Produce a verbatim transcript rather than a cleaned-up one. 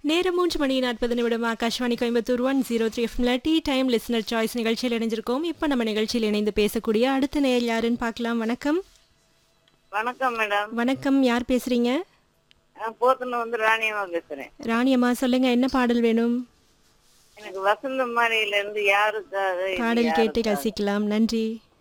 நேரம் மூன்று மணி நாற்பது நிமிடம் Akashvani Coimbatore one zero three எஃப்எம்ல டீ டைம் லிஸ்னர் சாய்ஸ் நிகழ்ச்சியில் இணைஞ்சிருக்கோம். இப்போ நம்ம நிகழ்ச்சியில் இணைந்து பேசக்கூடிய அடுத்த நேயர் யாருன்னு பார்க்கலாம். வணக்கம். வணக்கம் மேடம். வணக்கம், யார் பேசுறீங்க? நான் போத்துல வந்து ராணியம்மா பேசுறேன். ராணியம்மா, சொல்லுங்க, என்ன பாடல் வேணும்? எனக்கு வசந்த மாலையில இருந்து யாருக்காக இது பாடல் கேட்டு யாருக்காக. ரசிக்கலாம். நன்றி.